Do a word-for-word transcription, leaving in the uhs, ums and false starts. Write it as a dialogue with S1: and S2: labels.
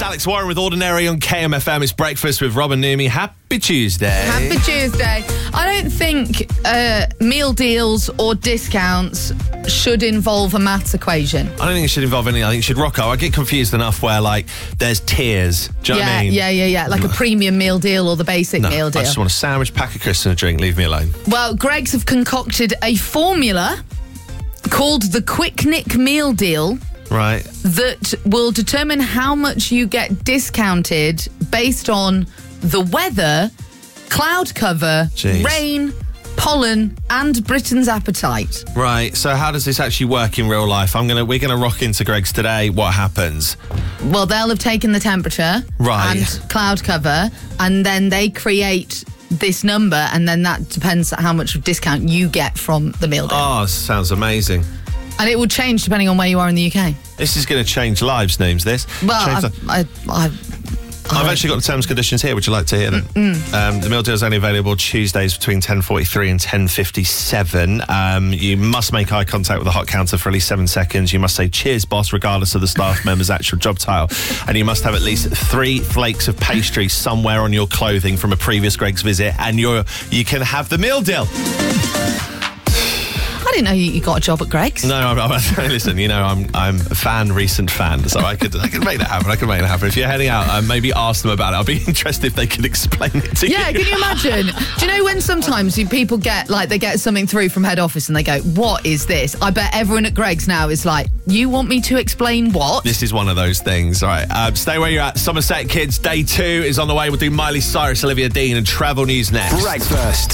S1: Alex Warren with Ordinary on K M F M. It's breakfast with Rob and Numi. Happy Tuesday.
S2: Happy Tuesday. I don't think uh, meal deals or discounts should involve a maths equation.
S1: I don't think it should involve anything. I think it should Rocco. I get confused enough where, like, there's tiers. Do you know
S2: yeah,
S1: what I mean?
S2: yeah, yeah, yeah. Like a premium meal deal or the basic
S1: No,
S2: meal deal.
S1: I just want a sandwich, pack of crisps and a drink. Leave me alone.
S2: Well, Greggs have concocted a formula called the Quick Nick Meal Deal
S1: Right.
S2: that will determine how much you get discounted based on the weather, cloud cover,
S1: Jeez.
S2: rain, pollen, and Britain's appetite.
S1: Right. So how does this actually work in real life? I'm gonna we're gonna rock into Greg's today. What happens?
S2: Well, they'll have taken the temperature
S1: Right.
S2: and cloud cover, and then they create this number, and then that depends on how much discount you get from the meal deal.
S1: Oh, sounds amazing.
S2: And it will change depending on where you are in the U K.
S1: This is going to change lives, names this.
S2: Well,
S1: Change
S2: I,
S1: li-
S2: I, I,
S1: I've actually got the terms and conditions here. Would you like to hear them? Um, the meal deal is only available Tuesdays between ten forty-three and ten fifty-seven. Um, you must make eye contact with the hot counter for at least seven seconds. You must say, cheers, boss, regardless of the staff member's actual job title. And you must have at least three flakes of pastry somewhere on your clothing from a previous Greg's visit, and you're, you can have the meal deal.
S2: I didn't know you, you got a job at Greggs.
S1: No, I'm, I'm, listen, you know, I'm I'm a fan, recent fan, so I could I could make that happen. I could make that happen. If you're heading out, uh, maybe ask them about it. I'll be interested if they can explain it to
S2: Yeah,
S1: you.
S2: can you imagine? Do you know when sometimes you, people get, like, they get something through from head office and they go, what is this? I bet everyone at Greggs now is like, you want me to explain what?
S1: This is one of those things. All right, um, stay where you're at. Somerset Kids, day two is on the way. We'll do Miley Cyrus, Olivia Dean, and travel news next.
S3: Breakfast